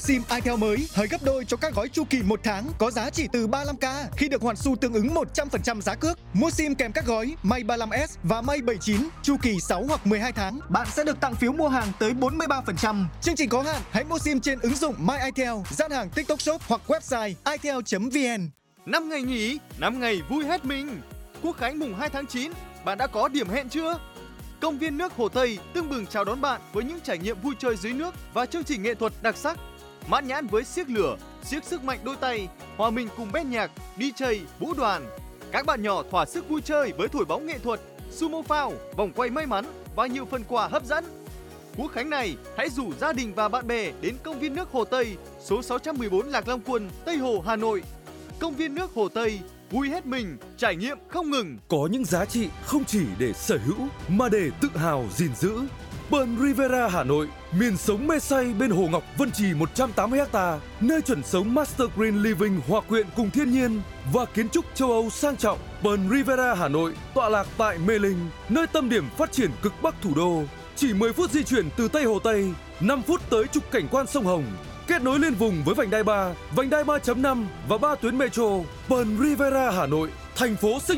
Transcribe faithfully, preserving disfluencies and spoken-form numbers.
SIM Itel mới hời gấp đôi cho các gói chu kỳ một tháng có giá chỉ từ ba mươi lăm k khi được hoàn xu tương ứng một trăm phần trăm giá cước. Mua SIM kèm các gói May ba mươi lăm S và May bảy mươi chín chu kỳ sáu hoặc mười hai tháng, bạn sẽ được tặng phiếu mua hàng tới bốn mươi ba phần trăm. Chương trình có hạn, hãy mua SIM trên ứng dụng My Itel, gian hàng TikTok Shop hoặc website itel chấm vn. năm ngày nghỉ, năm ngày vui hết mình. Quốc khánh mùng hai tháng chín, bạn đã có điểm hẹn chưa? Công viên nước Hồ Tây tưng bừng chào đón bạn với những trải nghiệm vui chơi dưới nước và chương trình nghệ thuật đặc sắc. Mãn nhãn với xiếc lửa, xiếc sức mạnh đôi tay, hòa mình cùng bét nhạc, đi giây, vũ đoàn. Các bạn nhỏ thỏa sức vui chơi với thổi bóng nghệ thuật, sumo phao, vòng quay may mắn và nhiều phần quà hấp dẫn. Quốc khánh này, hãy rủ gia đình và bạn bè đến công viên nước Hồ Tây, số sáu trăm mười bốn Lạc Long Quân, Tây Hồ, Hà Nội. Công viên nước Hồ Tây, vui hết mình, trải nghiệm không ngừng. Có những giá trị không chỉ để sở hữu mà để tự hào gìn giữ. Pearl Riviera Hà Nội, miền sống mê say bên Hồ Ngọc Vân Trì một trăm tám mươi ha, nơi chuẩn sống Master Green Living hòa quyện cùng thiên nhiên và kiến trúc châu Âu sang trọng. Pearl Riviera Hà Nội tọa lạc tại Mê Linh, nơi tâm điểm phát triển cực bắc thủ đô. Chỉ mười phút di chuyển từ Tây Hồ Tây, năm phút tới trục cảnh quan sông Hồng. Kết nối liên vùng với vành đai ba, vành đai ba chấm năm và ba tuyến metro. Pearl Riviera Hà Nội, thành phố xinh